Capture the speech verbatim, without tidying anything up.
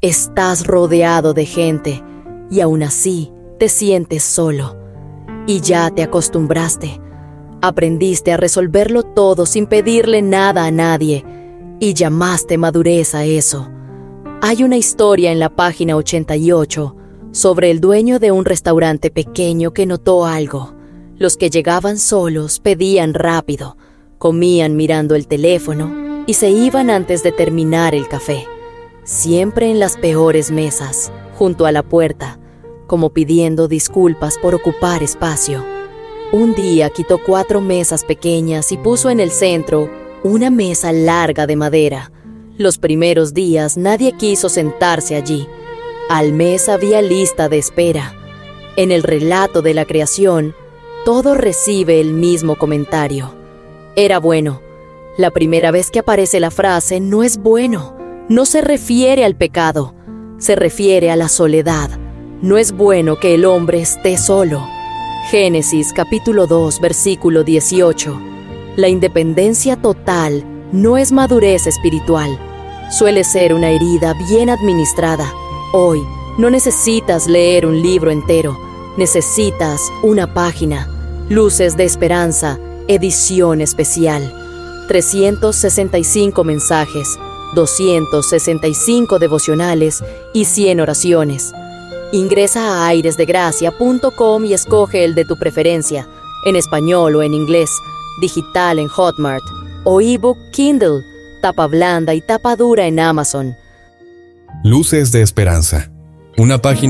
Estás rodeado de gente y aún así te sientes solo. Y ya te acostumbraste. Aprendiste a resolverlo todo sin pedirle nada a nadie y llamaste madurez a eso. Hay una historia en la página ochenta y ocho sobre el dueño de un restaurante pequeño que notó algo. Los que llegaban solos pedían rápido, comían mirando el teléfono y se iban antes de terminar el café. Siempre en las peores mesas, junto a la puerta, como pidiendo disculpas por ocupar espacio. Un día quitó cuatro mesas pequeñas y puso en el centro una mesa larga de madera. Los primeros días nadie quiso sentarse allí. Al mes había lista de espera. En el relato de la creación, todo recibe el mismo comentario. Era bueno. La primera vez que aparece la frase no es bueno. No se refiere al pecado. Se refiere a la soledad. No es bueno que el hombre esté solo. Génesis capítulo dos, versículo dieciocho. La independencia total no es madurez espiritual. Suele ser una herida bien administrada. Hoy no necesitas leer un libro entero. Necesitas una página. Luces de Esperanza, edición especial. trescientos sesenta y cinco mensajes, doscientos sesenta y cinco devocionales y cien oraciones. Ingresa a aires de gracia punto com y escoge el de tu preferencia, en español o en inglés, digital en Hotmart, o ebook Kindle, tapa blanda y tapa dura en Amazon. Luces de Esperanza, una página